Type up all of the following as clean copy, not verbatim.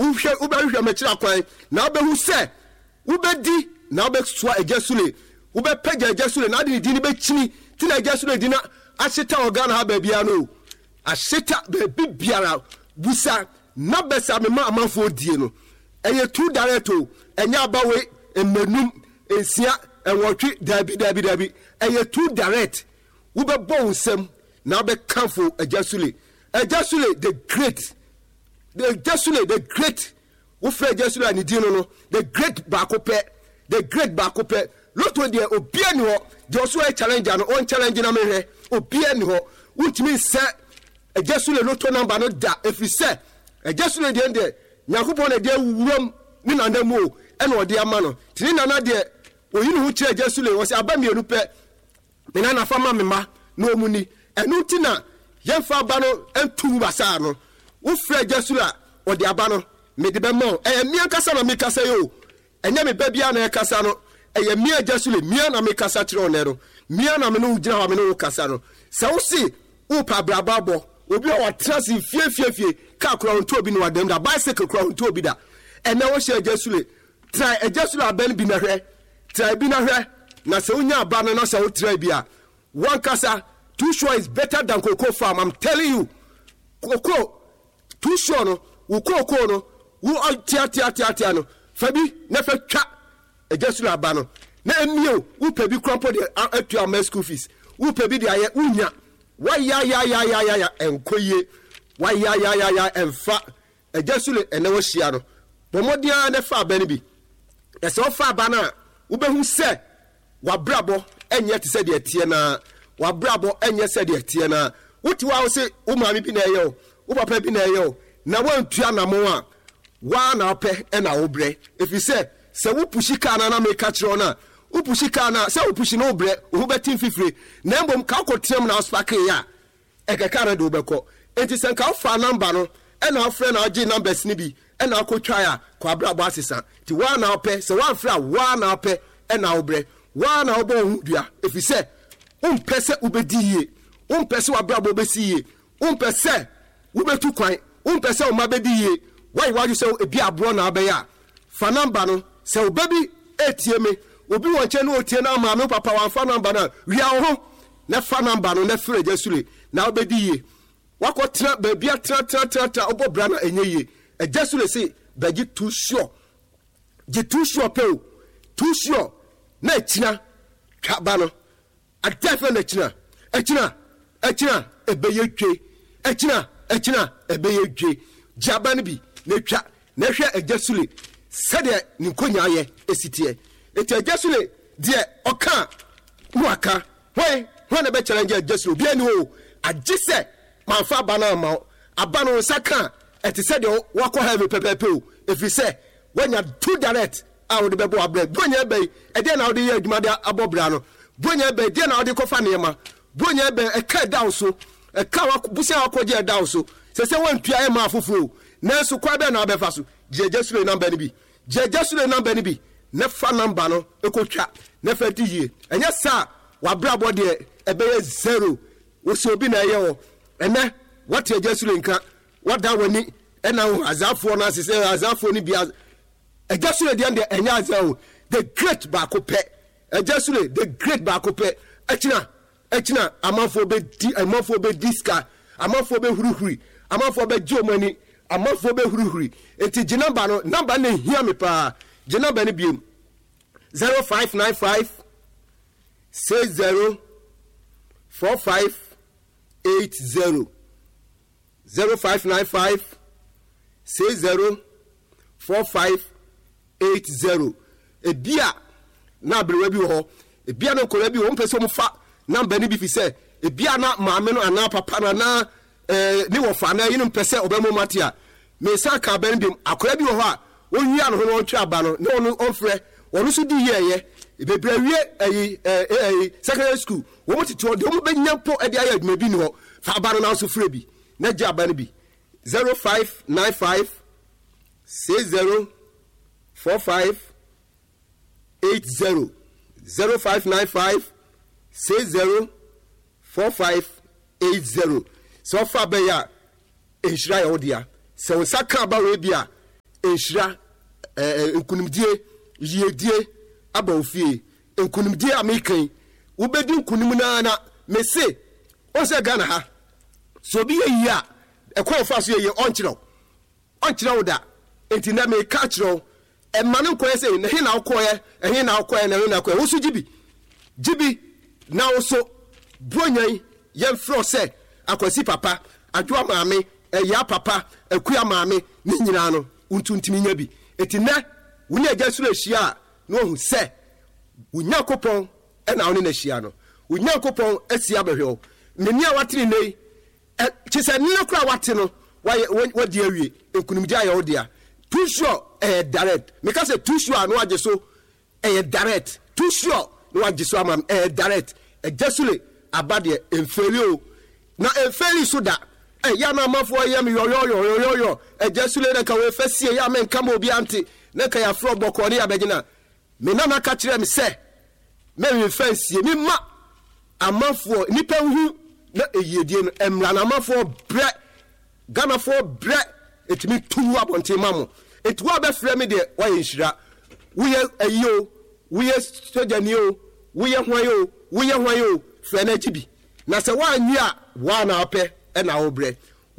Ubehwe mechira kwan na obehu se ubedi na obesua ejesule ubepega ejesule na adi di ni bechini ti na ejesule di na ashita organa ha bebia no ashita bebi biara busa na besa me ma amanfo die no eye two directo enya abawe emenum ensia enwotwe dabi eye two direct ubebo nsem na obekanfo ejesule the great the great ufre Jesule ani dino no the great bakope lot we dey obia ni ho Joshua challenger no on challenge na mehwe obia ni ho untimi se Jesule no to number no da efi se Jesule de ende Yakobon na de wuram ni nanda mu e na ode ama no tini nana de oyini hu kire Jesule wo se abamienu pe me na fama mema no omuni enu tina yemfa ba no entu basa no ufre Jesule ode aba no me de be mo mia kasa na me kasa yo enya me babia na kasa no mia Jesule mia na me kasa kire onero mia na me no ugina ha me no kasa no se wo si upa brababo obi o watrasi fie ka kura onto obi no wadam da bicycle kura onto obi da ena wo she Jesule try Jesule aben bi na hwe na se unya aba no na se wo try bia one kasa too sure is better than cocoa farm. I'm telling you. Cocoa too sure no cocoa no wo tia no fabi na fa twa Jesule aba no na emio wo pebi krampo de atua my school fees wo pebi de aye unya wa ya enkoye wa ya emfa Jesule ene wo hia no bomodia na fa aba ne bi ese wo fa aba na wo behu se wa brabo enye te se de tie na wa brabo enye se de tie na wuti wa wo se wo maami bi na eyo wo papa bi na eyo na wantua na mo a wa na ope e na wo bre efi se wo pushi ka na me ka kire na wo pushi ka na se wo pushi no bre wo betin fifire na mbom ka kotem na spark ya ekeka na do beko enti se nka fa number no e na afre na agi numbers ni bi e na akotwa ya kwa brabo asesa ti wa na ope se wa afre wa na ope e na wo bre wa na obo hudua efi se umpese ubediye umpese wa brabo besiye umpese ubetu kwan umpese o mabediye why you say ebi abro na abeya fa number no se obebi etieme obi wonche no otie na ma me papa wan fa number na wia ho na fa number no na fere Jesule na obediye wakotra baby atra obobra na enyeye Jesule say beji too sure pe too sure na echina twaba no adefe na echina ebeye twe echina ebeye twe jaba ne bi na twa na hwe Jesule sede ni nkonya ye esitie eti Jesule de oka muaka hwe na be challenge Jesule bi ani o agise manfa bana ma abano saka eti sede wako heavy pepepe o efi se wanya too direct a wo de bebo abre bonya be e de na wo de ye adwuma de abobra no bonya be de na wo de kofa nema bonya be e ka down so e ka wa busia wakoje down so se wantua e ma afoforo na so kwa be na be fa so Jesule number ni bi Jesule number ni bi ne fa number no ekotwa ne fa ti yie enya sa wa brabo de e be 0 wo so bi na ye wo ene what Jesule nka wada wani ena azafo na se azafo ni bia Jesule de ende enya azao the great bakope Jesule the great bakope echina amanfo be diska amanfo be huruhuri amanfo be jomani amanfo be huruhuri enti jinamba no number na hia me pa jinamba ne biem 0595 60 4580 0595 60 4580 ebia na brewa bi ho ebia no kora bi ho mpese mo fa number ni bi fi se ebia na maame no ana papa na ni wo fa na yin mpese obemo matia me sa ka ben bim akora bi ho a onwia no ho no twa aba no na onu onfre onu so di yeye ebebra wie secondary school wo mo titi o de mo benya po e de aya adwuma bi ni ho fa aba no na so frɛ bi na gya aba no bi 0595 60 4580 0595 60 4580 so fa be ya ehira ya odia se won saka ba we bia enhira nkunimdie yiedie aba ofie nkunimdie amekan ubedi nkunim na mese onse Ghana ha so bi ye a ekwa fa so ye onkyerɛ da enti na me ka kyerɛ emma no koye se na he na ukoye ehe na ukoye na he na ukoye wo so gibi na wo so bronyan ye fro se akwasi papa adwo maame eya papa akua maame ni nyina no untuntimi nya bi enti na woni agya suro ahia no hu se Onyankopɔn na woni na ahia no Onyankopɔn asia behwe neni a watene nei kyese nne kura wate no wadi awie enkunimdi aye odia too sure direct because too sure no agye so direct too sure no agye so am direct ejesule abade enfelio na enfeli so da ya na amafo yam yo ejesule na ka we fasie ya men kama obi ante na ka ya fro boko ne abegina me na ka kire me se me fasie me ma amafo nipa hu na eyedie no emra na amafo bre Ghana for bre etimi tunu abonte mamo etu abefre me de waye nhira woye ayo woye sojani o woye hwan fre na gibi na se wanyi a wa na opɛ na obre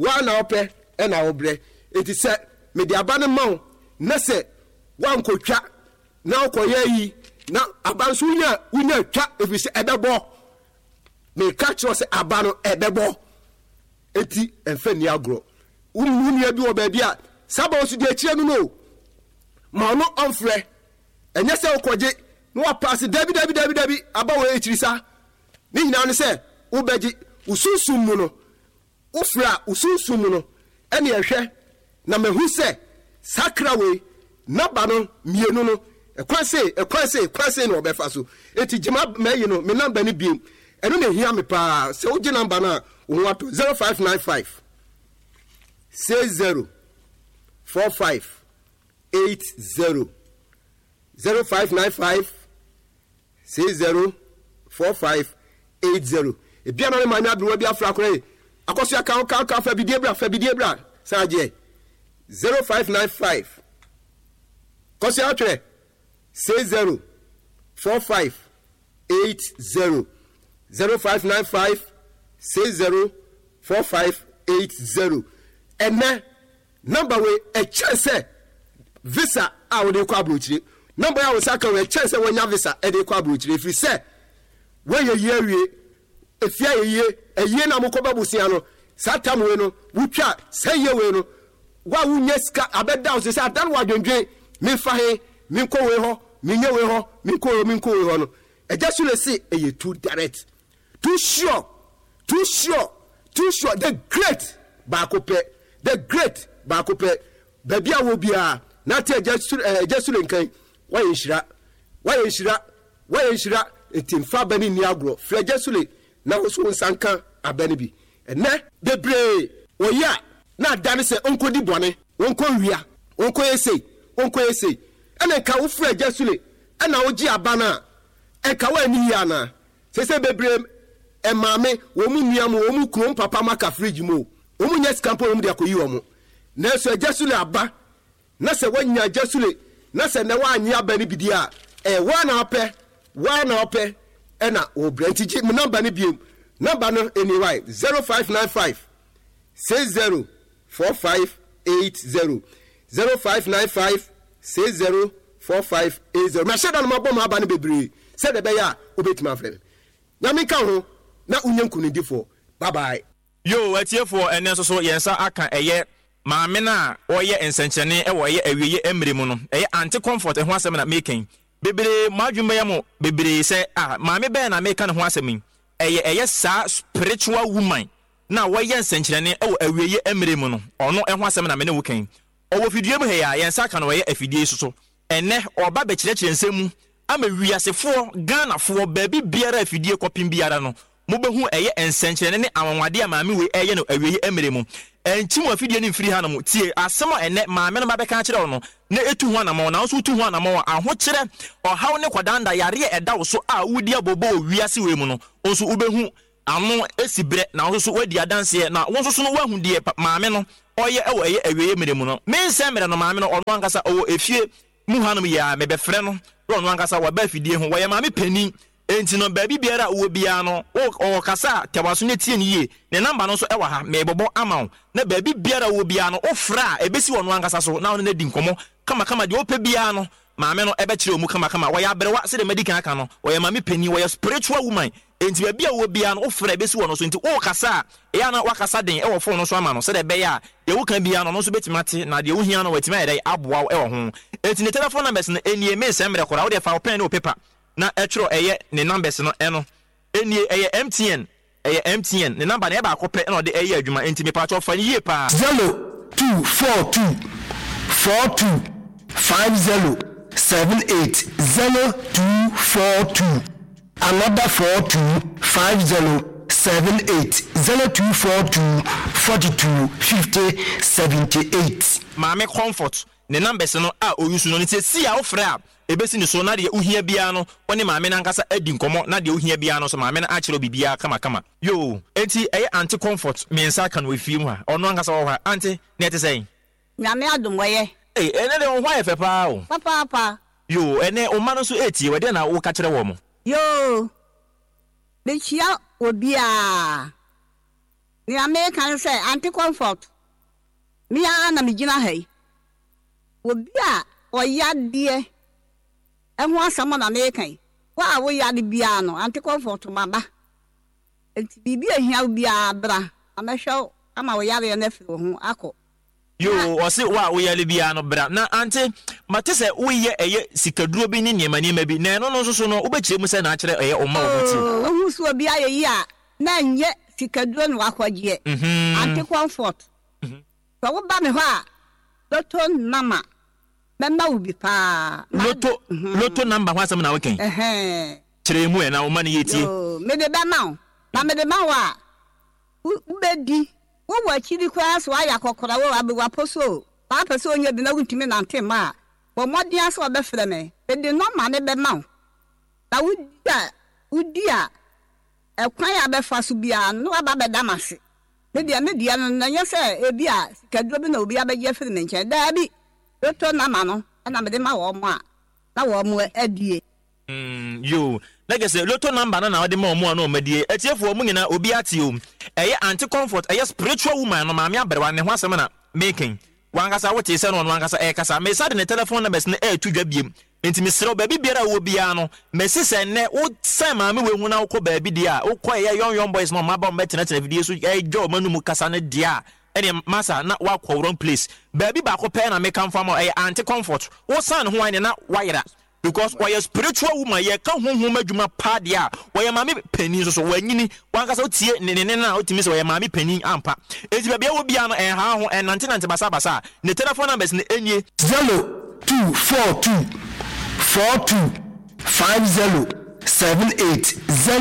eti se me de aba ne ma na se wankotwa na okoye yi na abanso unya twa efise ebebo me ka kyo se aba no ebebo eti enfe ni agro ununi abi wo baabi a saba osu de akire no ma no onfre enye se okoje no wa pass dabi aba wo ekirisa ni nyina no se wo beji usunsum mu no ufra usunsum mu no ene ehwe na mahu se sakra we na ba no mienu no ekwanse no obefa so eti jima mayi no me number ni biem eno na hia me pa se wo je number na wo ato 0595 60 45 80 0595 60 45 80 ebia na ma nya bro bi afra kore akoso aka fa bidie bra saje 0595 kosi atwe 60 45 80 0595 60 45 80 ene number we a chance visa a wo de kwa brochire number ya wo saka we chance wonya visa e de kwa brochire free say we ye awie efia ye na mokoba busia no satam we no wutwa say ye we no wa wunya sika abeda wo say adan wa dwendwen me fa he me ko we ho me nye we ho me ko we ho no e just le say e too direct too sure the great bakope babia wo bia na te jesule nkan waye nshira etimfa bani ni agro fra jesule na wo so nsanka abani bi ene debre oya na dane se onkodi bone onko wia onko yesei ene ka wo fra jesule ena wo gi abana e ka wa ni ya na sese bebre emame wo mu nuam wo mu krom papa maka fridge mo wo mu nyes campo wo mu de akoyi wo mo na so jesule aba na se wanya jesule na se na wanyi aba ni bidia wa na opɛ ena o brantiji mu number ni biem number no anyway 0595 60 45 80 0595 60 45 80 ma sheda no mabɔ ma aba ni bebre se de be ya obetima frɛ na me ka ho na unyankunidifo bye bye yo atiefo ene so yensa aka eye maame na oye ensenkyene e wo ye awieye emre mu no eye anti comfort ho asem na making bebre madwumba ya mo bebre se maame be na make ne ho asem eye sa spiritual woman na wo ye ensenkyene e wo awieye emre mu no ono e ho asem na me ne wo kan owo fidie mu he ya yensa aka no wo ye afidie so ene oba be kyerɛkyerɛ nsɛm ama wiasefo Ghanafoɔ baabi biara afidie kɔpem biara no mobehu eye ensenkyene ne awanwade a maame we eye no awieye emre mu enchim afidie ne mfiri ha no tie asɛm ene maame no babɛka kyerɛ no na etu ho anamo na so tu ho anamo aho kyerɛ ɔhaw ne kwadanda yare ɛda wo so a wudi abobo wiase we mu no nso ubehu ano esibre na wo so wadi adanse na wo so no wahu die maame no oye ewo eye awieye mere mu no mense mere no maame no ono ankasa owo efie mu hanom ya mebefre no ono ankasa wa ba fidie ho woye maame pani enti no baabi biara wo bia no o kasa tewaso ne tie niye ne number no so ewa ha mebobo ama na baabi biara wo bia no ofra ebesi ono ankasa so na ono na di nkomo kama de ope bia no maame no ebe kire omu kama woye abrewa se de medical aka no woye maame pani woye spiritual woman enti baabi a wo bia no ofra ebesi ono so enti o kasa ya na wakasa den ewo fo no so ama no se de be ya de wo kan bia no so betimate na de wo hia no watima ere aboa ewo ho enti ne telephone numbers no enie me semre kora wo de fa pen ne o paper na etro eye ne numbers no eno enie eye MTN ne number na e ba akopɛ na ode eye adwuma enti me pa cho fa yie pa 0242 42 50 78 0242 another 42 50 78 0242 42 50 78 Mame Comfort ne numbers no a oyusu no ne si a ofra ebesi ni so na de ohia bia no woni maame na nkasa adi nkomo na de ohia bia no so maame na akiro bibia kama yo enti eye anti comfort me nsa kan we fie mu ha ono nkasa wo ha anti ne te sei nyame adom woye ene de wo hwa ye fepa o papa yo ene o ma no so etie we de na wo ka kire wo mo yo be chia obia nyame kan say anti comfort mi na me gina hai obia oyade ehun asamo na mekan wa wo yade bia no anti comfort maba enti bibi ehia bia bra amehwe ama wo yade na firi ho akọ yo o se wa wo yale bia no bra na anti mate se wo ye eye sikaduro bi ni niema bi na no so no wo bekire mu se na akire eye o ma wo ti wo hu so bia ye yi a na nye sikaduro no akwaje anti comfort so wo ba me ho a loto mama mama ubi pa loto number hwasam na weken kire mu e na wo ma ne yeti me de ba ma na me de ma wa ubedi wo wa chiri kwa so aya kokora wo abe wa poso pa pese onye bi na wuntimi na ntema bo modi aso obefre me de no ma ne be ma na udi a ekwan ya be fa so bia no aba be damase me dia no na yese ebi a sikaduro bi na obi abeje firi me nche da bi loto na ma no na me de ma wo mo a na wo mo adie yo like say loto number na ode ma mo na o madie atiefo mo nyina obi ate o eye anti comfort eye spiritual woman no maame abrewa ne ho asem na making wangasa wote se no wangasa kasa me sade ne telephone numbers na tudwa biem enti mesrew baabi biara wo bia no mesi se ne wo se maame we hu na wo kɔ baabi dia wo kɔ eye young boys no maba mbetena video so jo manu mu kasa ne dia ene masa na wa kɔ wrong place baabi ba kɔ pɛ na me kan fam eye anti comfort wo san ho ane na wayera because why spiritual woman ye kan honhom adwuma pa dia why maame pani so wanyini wankasa otie ne na otimi se why maame pani ampa ezi bia wo bia no ha ho nante basa ne telephone numbers ne enye 0242 42 50 78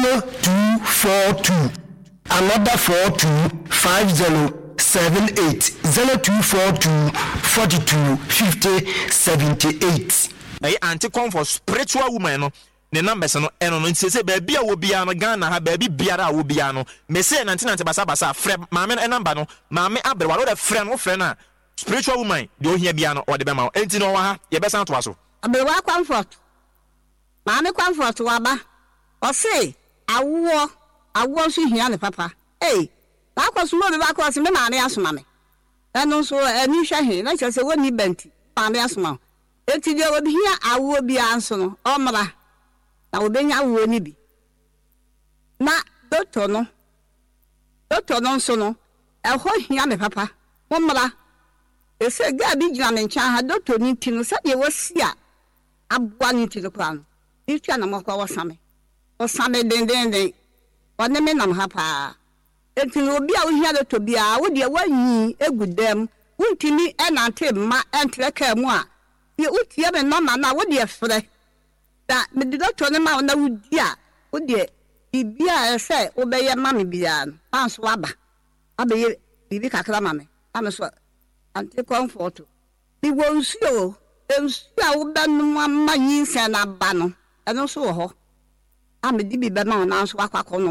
0242 another 42 50 78 0242 42 50 78 anti comfort spiritual woman no ne numbers no eno no ntse baabi a wo bia no Ghana ha baabi biara a wo bia no me say nante basa frɛ maame no number no maame abrewa wo de frɛ no frɛ na spiritual woman de ohia bia no ode be ma enti no wa ha ye be san to aso abrewa comfort maame comfort wa ba o say awo so hia ne papa ba kwaso mo be ba kwaso me maame asoma me eno so ani hwa he na kyerɛ sɛ woni benti maame asoma eti de obi hia awo bi anso no omra na obenya awo ni bi na doctor no nso no ɛhɔ hia me papa omra ese ga bi gina me ncha ha doctor ni ti no sɛ de wasi a aboa ni ti no kwa no itwa na mokwa wasame den ɔne me nam ha pa eti no obi a wo hia doctor bi a wo de wanyi egudam wuntimi ɛnante ma ɛntre ka mu a ye utie be no ma na wo de frɛ da me de doctor ne ma na wudi a wo de bibia sɛ wo be ye ma me bia no anso aba ye bibi kakra ma me ameso anti comfort bi wonsuo a wo be no ma yin se na ba no ɛno so ho ame di bi be ma na anso akwakonom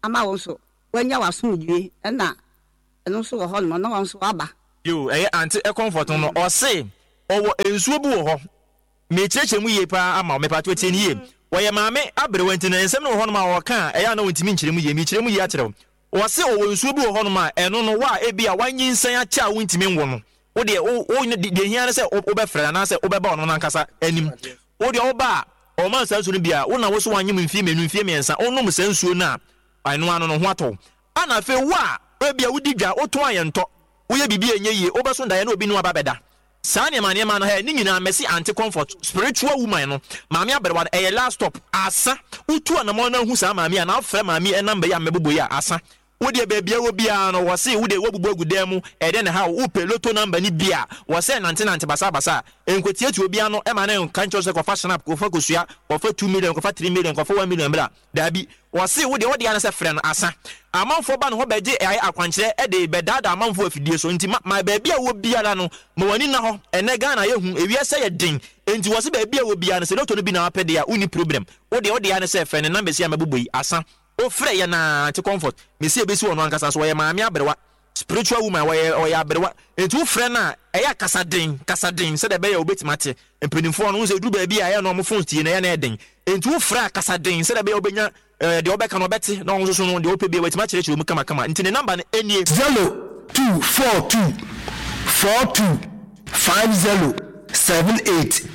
ama wo so wanya wasomdwe na eno so wo ho no no won so aba yo anti comfort no o say owo ensuo bu wo ho me cheche mu ye pa ama me pa to tie ni ye wo ye maame abere wanti na ensem no ho no ma wo ka ya na wontimi nkyere mu ye me kyere mu ye akyere wo say owo ensuo bu wo ho no ma eno no wa ebi a wanyi nsan acha wontimi nwo no wo de wo de hia na say wo be frɛ na say wo be ba ono na nkasa anim wo de wo ba o ma sansuo no bia wo na wo so wanyem mfie menu mfie miensa onom sansuo na anu anu no ho ato ana fe wa bia wo di dwa wo to ayento wo ye bibi enye yie wo be so ndaye na obi no ababeda saa ne mane ma no he ni nyina mesi anti comfort spiritual woman no maami aberwa e last stop asa utu anamo na hu saa maami na afre maami enamba ya mebobo ya asa wo de bia wo bia no wo se wo de wo bubu agudam mu e de ne ha wo peloto number ni bia wo se nante basa enkotie tu obi ano e ma na kancho se ko fa snap ko fa kosua ko fa 2 million ko fa 3 million ko fa 1 million bra dabi wo se wo de ana se frɛ no asa amanfo ba no ho beje ai akwankyere e de bedada amanfo afidie so nti ma ba bia wo bia la no ma wani na ho ene Ghana ye hu ewie se ye din enti wo se ba bia wo bia no se loto no bi na apede ya uni problem wo de ana se frɛ no number si amabubo yi asa o frɛ ya na anti comfort me se ebesi wono ankasa so ye maami aberewa spiritual woman o ya aberewa enti wo frɛ na eya kasadin se de be ya obetimate empedinfo no se du ba bia ya no mo phone tie na ya na eden enti wo frɛ kasadin se de be ya obenya de obeka no beti na onso so no de opebie wetima kyerɛ mu kama enti ne number ne enie 0242 42 50 78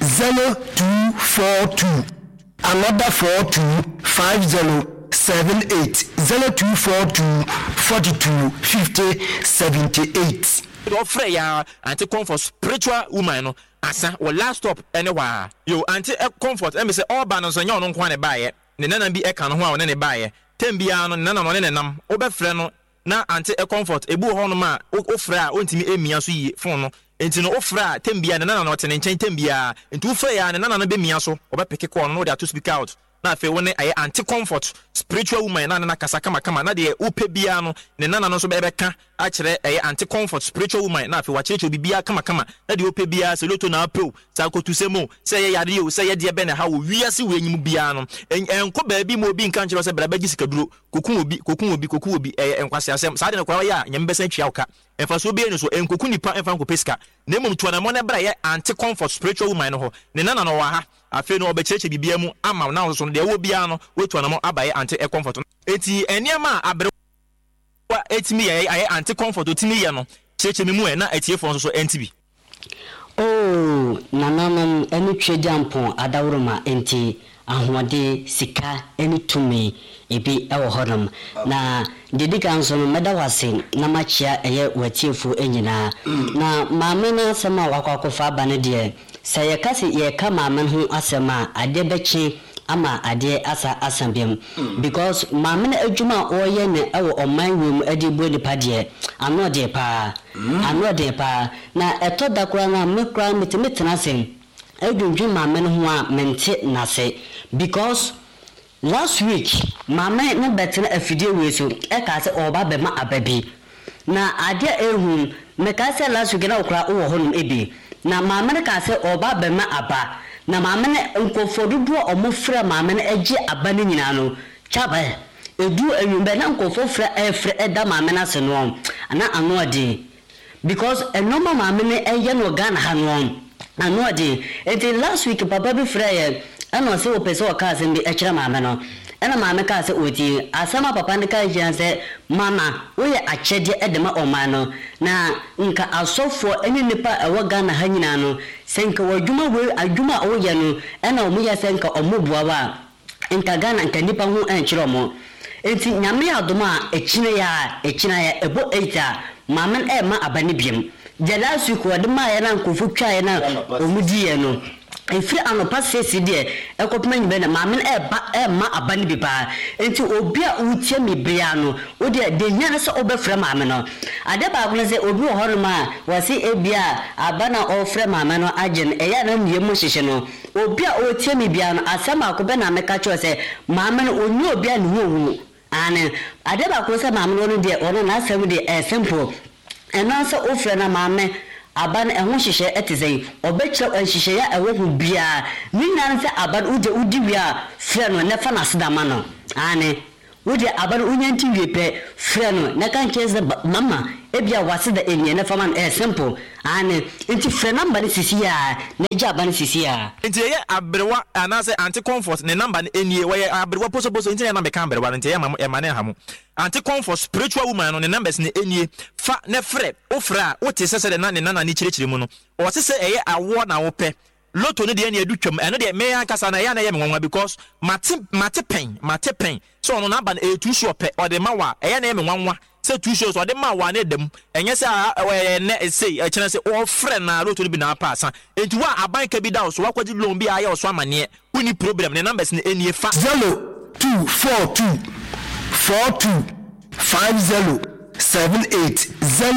0242 another 42 50 78 0242 42 50 78 do frɛ ya anti comfort spiritual woman no asa wo last stop anywhere yo anti comfort em say all ban so nya ono nko ne baaye ne nana bi eka no ho a one ne baaye tembia no nana no ne nam wo be frɛ no na anti comfort ebu ho no ma wo frɛ a ontimi emia so yi fon no enti no wo frɛ a tembia ne nana no tene nkyɛn tembia enti wo frɛ ya ne nana no be mia so wo be pick call no they to speak out na fe woni aye anti comfort spiritual woman na kasa kama na de upe bia no ne nana no so be ka a kyerɛ aye anti comfort spiritual woman na fe wa kyerɛ bibia kama na de upe bia se loto na apel sa kotu semo se ye yade yo se ye de be na ha wo wiase wo enyim bia no enko ba bi mo obi nka kyerɛ se braba gisi kaduro kokun obi enkwase asem sa de no kwa ya nyem besa twia oka enfa so bi no so enkoku nipa enfa nko peska na mum to na mo na bra ye anti comfort spiritual woman no ho ne nana no wa ha afi no obekyerɛ bibia mu ama na so de wo bia no wetu anamo abaye anti comfort eti eniema abere wa etimi ye aye anti comfort otimi ye no kyerɛ mi mu na etiefo so entibi nananam eni twejampo adawroma enti ahwade sika eni tumi ebi ewo hodom na dedika nso no medawase na machia eye watiefo enyina na maame na sama wakwakofa bane de sɛ yɛkase yɛka maame ho asɛm a ade bɛkye ama ade asa asambem because maame na adwuma ɔyɛ ne ɛwɔ ɔman wom ade bo nipa deɛ ano de pa na ɛtɔ da kora na me kora metena asɛm adwundwi maame no ho a mente nase because last week maame no bɛtena afidie wei so ɛka sɛ ɔba bɛma ababi na ade ehun meka sɛ last week na okra wɔ hɔ nom ebi na maame ka sɛ oba bema aba na maame nkofodudu omofra maame agye aba ne nyina no chaba edu enwumbe na nkofofra efre eda maame na se no ana anode because enoma maame eye no Ghana ha no anode eti last week papa bi fra ye ana se o pese o ka se bi ekira maame no ena maame ka se oti asama papa ne ka jian se mama wo ye akyede edema omano na nka asofo eni nipa ewo Ghana ha nyina no senka wadwuma we adwuma o ye no ena omu ya senka omubua wa nka Ghana nka nipa hu enkyere omo enti nyame adoma ekine ya ebo 8 maame ma abane biem de last week wadema ya na nkofu twa ya na omudi ye no efiri anopa sesi de ekopema nyibe na maame ma abane bi ba enti obi a utie mebria no wo de nya na se obefra maame no ade ba agune se obi wo hono ma wase ebia abana ofra maame no agen eya na mie mo hyehye no obi a otie mebia no asema akobe na meka cho se maame no onye obi a ne hu ane ade ba agune se maame no de ono na asem de simple ena se ofra na maame aban ehun hyehye etizei obekira hyehye ya ewo bia ninan se aban uje udi wi a frɛ no ne fa na sedama no ane Would you about unyanti repair, friend, Nakan Mama, Ebia was the Indian Faman air simple, and into friend number is here, Najaban is here. Into Abrewa and I say anti comfort, the number in ye where Abrewa possible to enter my camera, and Manaham. Anti comfort, spiritual woman on the numbers in ye, fat nefre, ofra, what is said and nana ni chirimuno, or say a war now pay. Loto ne de na edutwam eno de me ankasa na ya na ye me because mate pen so no na ba na two show pe o de ma wa ye na ye me nwanwa say two shows o de ma wa na dem enye say ne say e kire say o friend na loto ne bi na pass enti wa aban ka bi da so wakwaji loan bi aye o so amane uni problem ne numbers ne enie fa 0242 42 50 78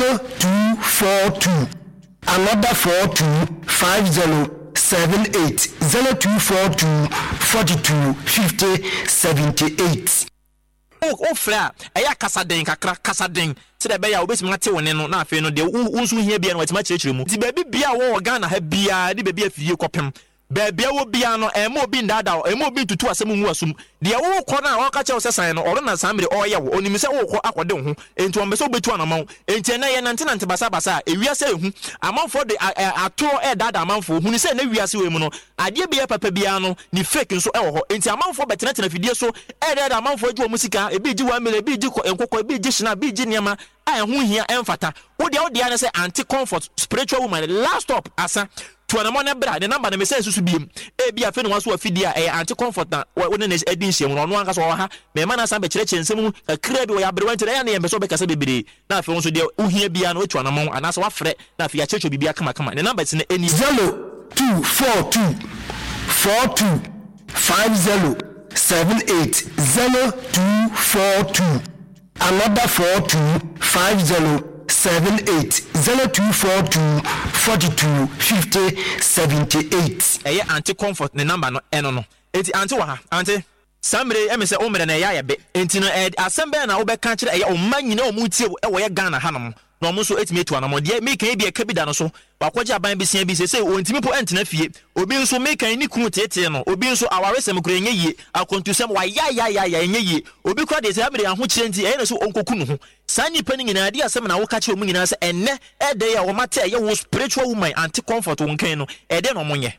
0242 another 42 50 78 0242 42 50 78. Oh, fra, aya kasaden kakra kasaden. Se de be ya obesi mate woni no na afi no de unsu hia bia no watima chirechire mu. Ti baby bia wo Ghana ha bia de baby afie kopem. Baby wo bia no emo bi ndada emo bi tutu asem hu asum. De wo kɔ na wo ka che wo sesan no oro na samre oye wo onim se wo kɔ akɔde ho. Enti wo mbese obetu anamon. Enti na ye nante basa ewiase ehu. Amanfo de ato dada amanfo hu ni se na wiase we mu no. Ade bia papa bia no ni fake nso wo ho. Enti amanfo betena fidie so dada amanfo agi wo musika ebi gi 1 million ebi gi enkokɔ ebi gi hina ebi gi niama a ho hia emfata. Wo de na say anti comfort spiritual woman last stop asa to na money bra the number na me say susu biem e bia fe no waso afidi a anti comfort na woni na edin hiem no anka so ha me ma na san be kire nsem akra bi wo ya brewa ntire ya na yembe so be kasa bebere na afi won so de uhia bia no to na mon anasa wa frɛ na afi ya checho bibia kama the number is na eni 0242 42 50 78 0242 another 42 50 78 0242 42 50 78. Anti comfort the number no eno no. Eti anti wa ha anti samre emese omre na ya be enti no asembe na wo be ka kire o manyina o mutie e wo ye Ghana hanom na o so etime etu anamo de me kan bi ka bi da no so wakwaje aban bi sia bi se o ntimi po entena fie obi nso me kan ni kunu tete no obi nso awaresem kura enye yie akontusem wa ya enye yie obi kura de se amre aho kire nti e na so onkoku no ho sani pani nyina ade asem na wo ka kire o mu nyina se enne ede ya wo mate ye wo spiritual woman anti comfort won kan no ede no monye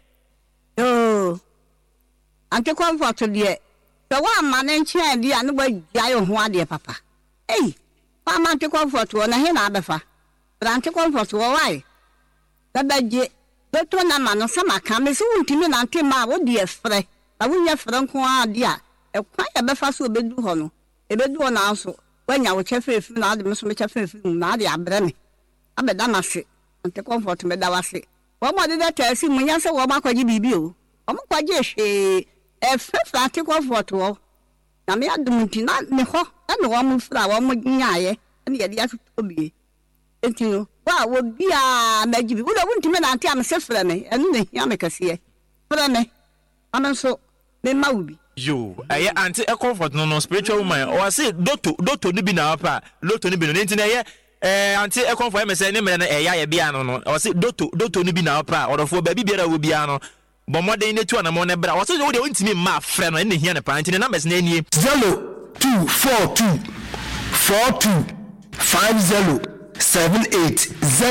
anti comfort de so wa amane nchia di anu ba gya ho ade papa pa anti comfort wo na he na abefa anti comfort wo why babaje doto na ma no sama ka me so untimi na ante ma wo de efre na wo nya fre nko ade a ekwa ya befa so obedu ho no ebedu na aso wanya wo chefe efi na ade me so me chefe efi na ade abre me abeda na se anti comfort me da wase wo mo de ta si munya se wo makwaji bibi o wo makwaji hwe efre anti comfort wo na me adum nti na me ho na wo mo fra wo mo nyaaye na ye de atoto bie entino wa wo bia magibi wo da wuntime na ante am se fra me enu na hia me kase fra me amanso me mawubi yo anti comfort no spiritual woman o say doto ni bi na pa loto ni bi no enti na anti comfort me say ne mere na ya bia no o say doto ni bi na pa odofo ba bi biara wo bia no bomode ne tu anamo ne bra o say wo de wuntime ma fra no ene hia ne pa enti na numbers na enie 0242 42 50 78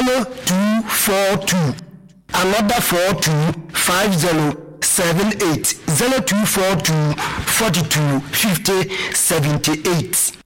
0242 another 42 50 78 0242 42 50 78.